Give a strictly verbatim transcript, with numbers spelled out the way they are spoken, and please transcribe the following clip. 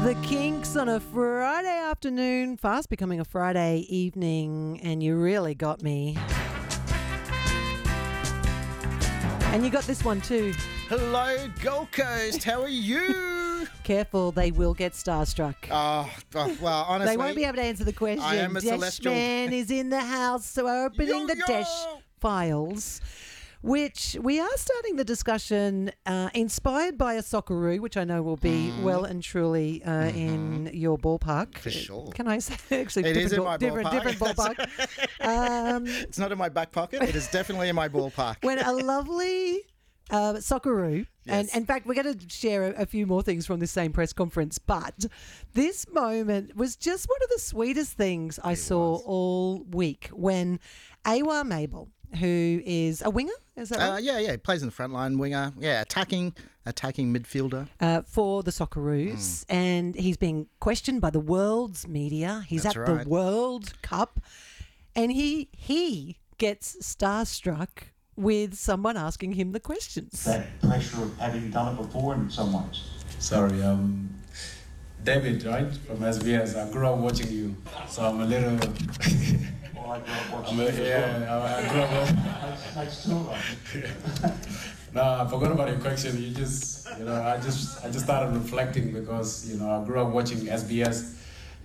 The Kinks on a Friday afternoon, fast becoming a Friday evening, and you really got me. And you got this one too. Hello, Gold Coast. How are you? Careful, they will get starstruck. Oh, oh, well, honestly, They won't be able to answer the question. I am a Dash celestial. Man is in the house, so we're opening Yo, the yo! Dash files, which we are starting the discussion uh, inspired by a Socceroo, which I know will be Mm. well and truly uh, Mhm. in your ballpark. For sure. Can I say actually It different, is in ball- my different, ballpark. different ballpark? um, It's not in my back pocket. It is definitely in my ballpark. when a lovely uh, Socceroo, and Yes. in fact, we're going to share a, a few more things from this same press conference, but this moment was just one of the sweetest things I It saw was. all week when Awa Mabel, who is a winger, is that Uh, right? yeah, yeah. He plays in the front line, winger. Yeah, attacking, attacking midfielder. Uh, for the Socceroos, and he's being questioned by the world's media. He's That's at right. the World Cup, and he he gets starstruck with someone asking him the questions. That pressure of having done it before in some ways. Sorry, um, David, right, from S B S. I grew up watching you, so I'm a little. Well, I grew up watching I'm a, you as well. yeah, I, I grew up. Watching. Makes, makes two of us. No, I forgot about your question. You just, you know, I just, I just started reflecting because you know I grew up watching S B S.